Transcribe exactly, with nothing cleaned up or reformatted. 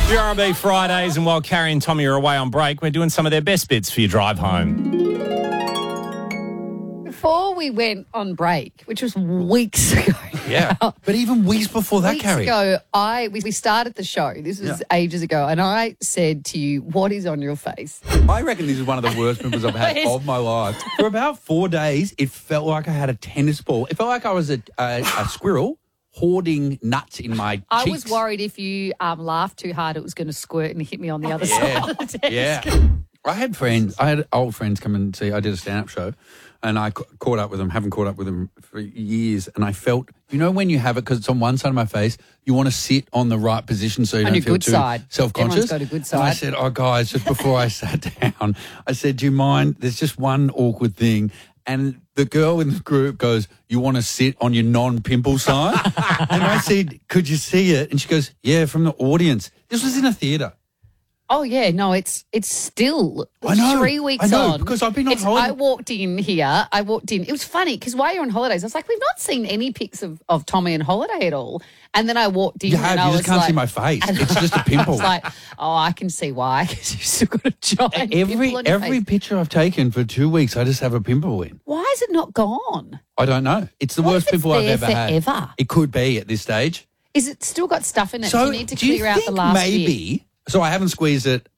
G R B Fridays, and while Carrie and Tommy are away on break, we're doing some of their best bits for your drive home. Before we went on break, which was weeks ago. Yeah, but even weeks before that, weeks Carrie. ago, I we, we started the show. This was Yeah. ages ago, and I said to you, "What is on your face?" I reckon this is one of the worst pimples I've had Yes. of my life. For about four days, it felt like I had a tennis ball. It felt like I was a, a, a squirrel hoarding nuts in my cheeks. I was worried if you um, laughed too hard, it was going to squirt and hit me on the other Yeah. side of the desk. Yeah. I had friends, I had old friends come and see, I did a stand-up show, and I ca- caught up with them, haven't caught up with them for years, and I felt, you know when you have it, because it's on one side of my face, you want to sit on the right position so you On don't your feel good too side. self-conscious. Everyone's got a good And I side. said, oh, guys, just before I sat down, I said, do you mind, there's just one awkward thing. And the girl in the group goes, you want to sit on your non-pimple side? And I said, could you see it? And she goes, yeah, from the audience. This was in a theatre. Oh yeah, no, it's it's still I know, three weeks I know, on because I've been on It's- holiday. I walked in here. I walked in. It was funny because while you're on holidays, I was like, we've not seen any pics of, of Tommy on holiday at all. And then I walked in. You have, and I you just was can't like, see my face. and It's just a I pimple. was like, oh, I can see why because you've still got a giant Every pimple on your every face. picture I've taken for two weeks, I just have a pimple in. Why is it not gone? I don't know. It's the What worst if it's pimple I've there ever had. forever? It could be at this stage. Is it still got stuff in it? So do you need to do you clear out the think last maybe? bit? So I haven't squeezed it